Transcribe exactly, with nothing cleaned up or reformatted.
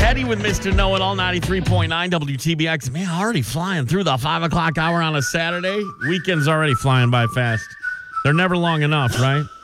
Teddy with Mister Know-It-All, ninety-three point nine W T B X. Man, already flying through the five o'clock hour on a Saturday. Weekends already flying by fast. They're never long enough, right?